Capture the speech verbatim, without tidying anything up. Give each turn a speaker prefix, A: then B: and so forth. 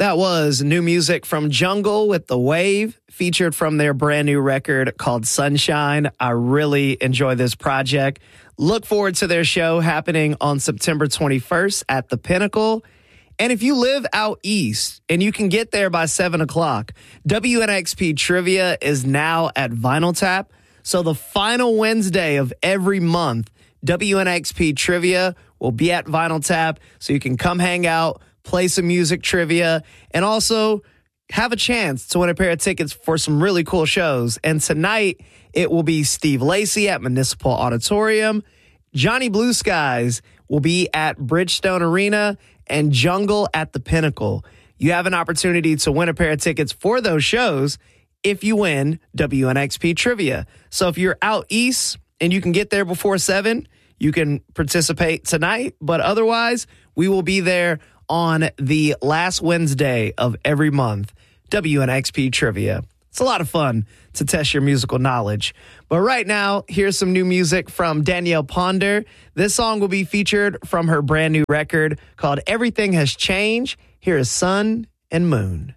A: That was new music from Jungle with The Wave, featured from their brand new record called Sunshine. I really enjoy this project. Look forward to their show happening on September twenty-first at the Pinnacle. And if you live out east and you can get there by seven o'clock, W N X P Trivia is now at Vinyl Tap. So the final Wednesday of every month, W N X P Trivia will be at Vinyl Tap, so you can come hang out, play some music trivia, and also have a chance to win a pair of tickets for some really cool shows. And tonight, it will be Steve Lacy at Municipal Auditorium. Johnny Blue Skies will be at Bridgestone Arena, and Jungle at the Pinnacle. You have an opportunity to win a pair of tickets for those shows if you win W N X P Trivia. So if you're out east and you can get there before seven, you can participate tonight. But otherwise, we will be there on the last Wednesday of every month, W N X P Trivia. It's a lot of fun to test your musical knowledge. But right now, here's some new music from Danielle Ponder. This song will be featured from her brand new record called Everything Has Changed. Here is Sun and Moon.